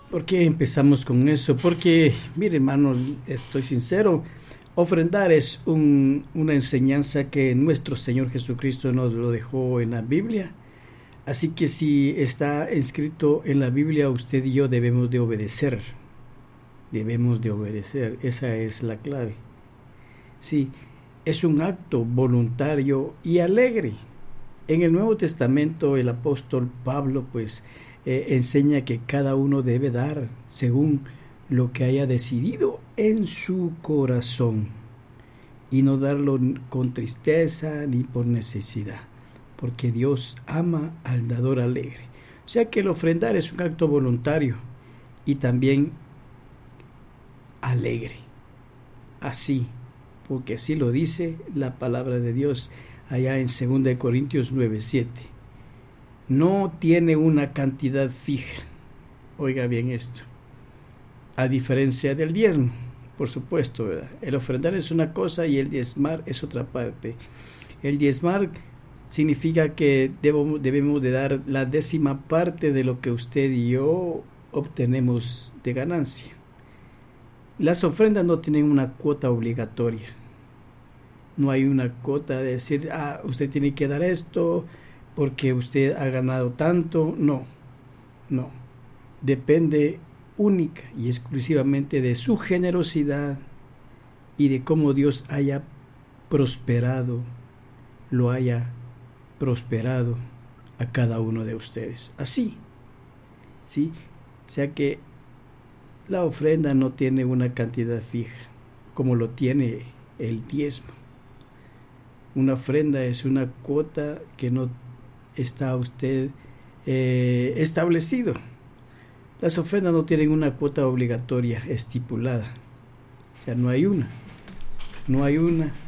¿Por qué empezamos con eso? Porque, mire hermano, estoy sincero, ofrendar es una enseñanza que nuestro Señor Jesucristo nos lo dejó en la Biblia. Así que si está escrito en la Biblia, usted y yo debemos de obedecer. Debemos de obedecer, esa es la clave. Sí, es un acto voluntario y alegre. En el Nuevo Testamento el apóstol Pablo pues enseña que cada uno debe dar según lo que haya decidido en su corazón y no darlo con tristeza ni por necesidad, porque Dios ama al dador alegre. O sea que el ofrendar es un acto voluntario y también alegre. Así, porque así lo dice la palabra de Dios allá en 2 Corintios 9:7. No tiene una cantidad fija. Oiga bien esto. A diferencia del diezmo, por supuesto, ¿verdad? El ofrendar es una cosa y el diezmar es otra parte. El diezmar significa que debemos de dar la 10ª parte de lo que usted y yo obtenemos de ganancia. Las ofrendas no tienen una cuota obligatoria. No hay una cuota de decir, usted tiene que dar esto porque usted ha ganado tanto. No. Depende única y exclusivamente de su generosidad y de cómo Dios haya prosperado, lo haya prosperado a cada uno de ustedes. Así, ¿sí? O sea que la ofrenda no tiene una cantidad fija, como lo tiene el diezmo. Una ofrenda es una cuota que no está usted establecido. Las ofrendas no tienen una cuota obligatoria estipulada. O sea, no hay una.